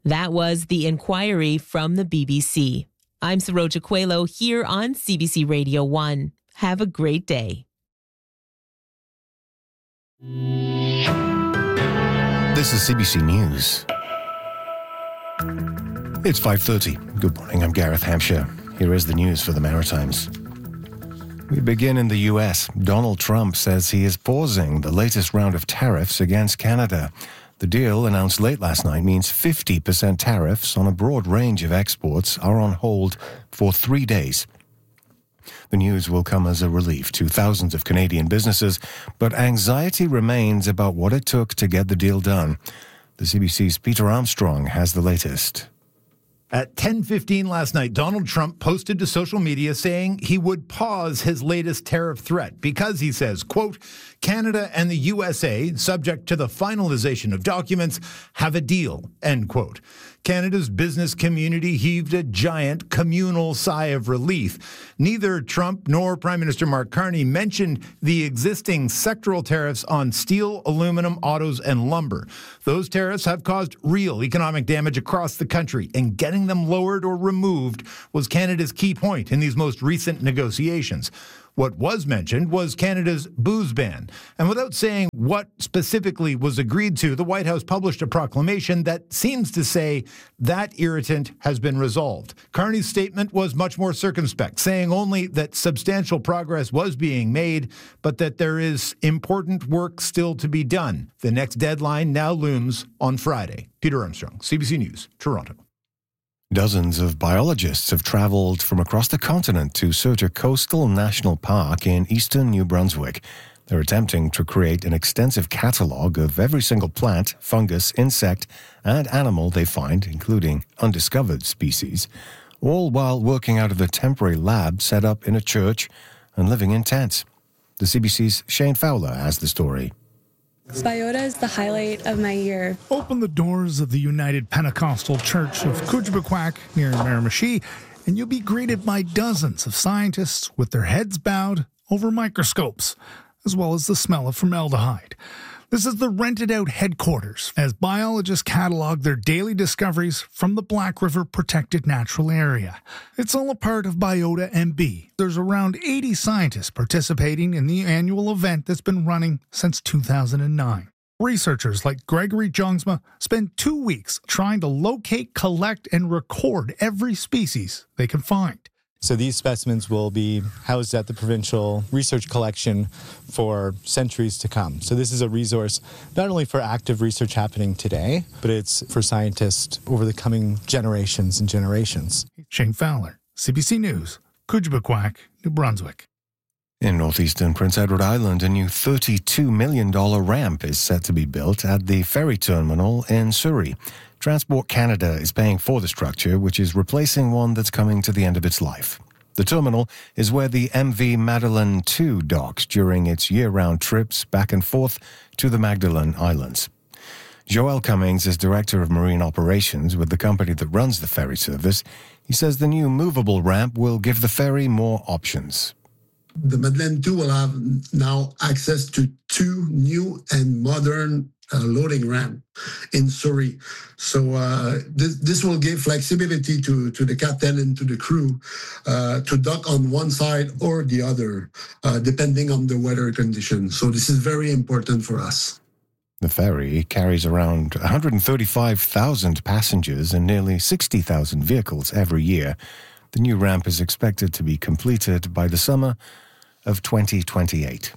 That was The Inquiry from the BBC. I'm Saroja Coelho here on CBC Radio 1. Have a great day. This is CBC News. It's 5:30. Good morning, I'm Gareth Hampshire. Here is the news for the Maritimes. We begin in the US. Donald Trump says he is pausing the latest round of tariffs against Canada. The deal, announced late last night, means 50% tariffs on a broad range of exports are on hold for 3 days. The news will come as a relief to thousands of Canadian businesses, but anxiety remains about what it took to get the deal done. The CBC's Peter Armstrong has the latest. At 10:15 last night, Donald Trump posted to social media saying he would pause his latest tariff threat because, he says, quote, Canada and the USA, subject to the finalization of documents, have a deal, end quote. Canada's business community heaved a giant communal sigh of relief. Neither Trump nor Prime Minister Mark Carney mentioned the existing sectoral tariffs on steel, aluminum, autos, and lumber. Those tariffs have caused real economic damage across the country, and getting them lowered or removed was Canada's key point in these most recent negotiations. What was mentioned was Canada's booze ban. And without saying what specifically was agreed to, the White House published a proclamation that seems to say that irritant has been resolved. Carney's statement was much more circumspect, saying only that substantial progress was being made, but that there is important work still to be done. The next deadline now looms on Friday. Peter Armstrong, CBC News, Toronto. Dozens of biologists have travelled from across the continent to search a coastal national park in eastern New Brunswick. They're attempting to create an extensive catalogue of every single plant, fungus, insect, and animal they find, including undiscovered species, all while working out of a temporary lab set up in a church and living in tents. The CBC's Shane Fowler has the story. Biota is the highlight of my year. Open the doors of the United Pentecostal Church of Kujbequack near Miramichi, and you'll be greeted by dozens of scientists with their heads bowed over microscopes, as well as the smell of formaldehyde. This is the rented-out headquarters as biologists catalog their daily discoveries from the Black River Protected Natural Area. It's all a part of Biota MB. There's around 80 scientists participating in the annual event that's been running since 2009. Researchers like Gregory Jongsma spend 2 weeks trying to locate, collect, and record every species they can find. So these specimens will be housed at the provincial research collection for centuries to come. So this is a resource not only for active research happening today, but it's for scientists over the coming generations and generations. Shane Fowler, CBC News, Kujbequack, New Brunswick. In northeastern Prince Edward Island, a new $32 million ramp is set to be built at the ferry terminal in Surrey. Transport Canada is paying for the structure, which is replacing one that's coming to the end of its life. The terminal is where the MV Magdalen II docks during its year-round trips back and forth to the Magdalen Islands. Joel Cummings is Director of Marine Operations with the company that runs the ferry service. He says the new movable ramp will give the ferry more options. The Madeleine II will have now access to 2 new and modern loading ramp in Surrey. So this will give flexibility to the captain and to the crew to dock on one side or the other, depending on the weather conditions. So this is very important for us. The ferry carries around 135,000 passengers and nearly 60,000 vehicles every year. The new ramp is expected to be completed by the summer of 2028.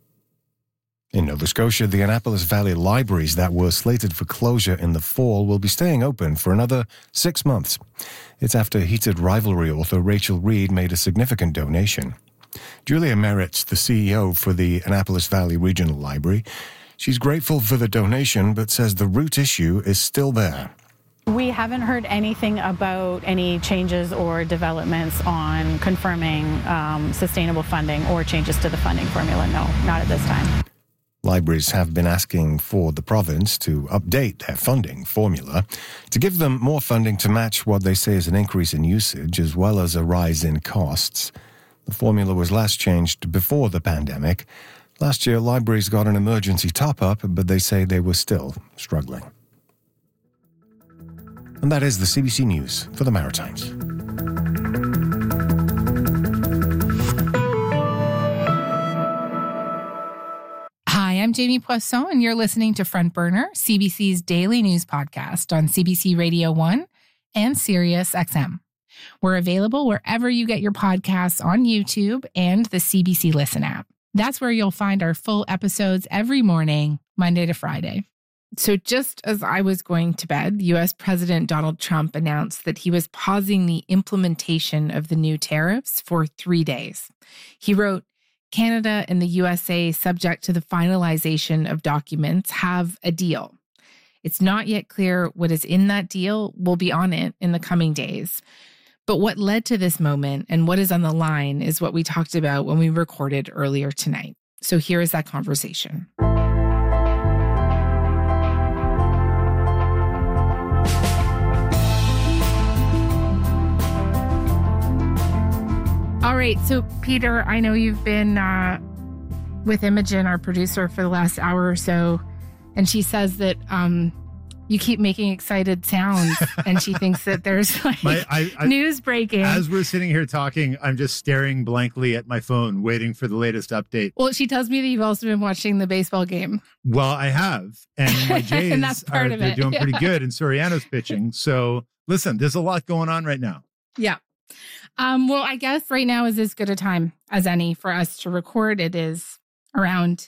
In Nova Scotia, the Annapolis Valley Libraries that were slated for closure in the fall will be staying open for another 6 months. It's after heated rivalry author Rachel Reed made a significant donation. Julia Merritt's the CEO for the Annapolis Valley Regional Library. She's grateful for the donation, but says the root issue is still there. We haven't heard anything about any changes or developments on confirming sustainable funding or changes to the funding formula. No, not at this time. Libraries have been asking for the province to update their funding formula to give them more funding to match what they say is an increase in usage as well as a rise in costs. The formula was last changed before the pandemic. Last year, libraries got an emergency top-up, but they say they were still struggling. And that is the CBC News for the Maritimes. Hi, I'm Jamie Poisson, and you're listening to Front Burner, CBC's daily news podcast on CBC Radio 1 and Sirius XM. We're available wherever you get your podcasts on YouTube and the CBC Listen app. That's where you'll find our full episodes every morning, Monday to Friday. So just as I was going to bed, U.S. President Donald Trump announced that he was pausing the implementation of the new tariffs for 3 days. He wrote, Canada and the USA, subject to the finalization of documents, have a deal. It's not yet clear what is in that deal. We'll be on it in the coming days. But what led to this moment and what is on the line is what we talked about when we recorded earlier tonight. So here is that conversation. All right. So, Peter, I know you've been with Imogen, our producer, for the last hour or so, and she says that you keep making excited sounds, and she thinks that there's news breaking. As we're sitting here talking, I'm just staring blankly at my phone, waiting for the latest update. Well, she tells me that you've also been watching the baseball game. Well, I have, and my Jays and that's part of they're doing pretty good, and Soriano's pitching. So, listen, there's a lot going on right now. Yeah. Well, I guess right now is as good a time as any for us to record. It is around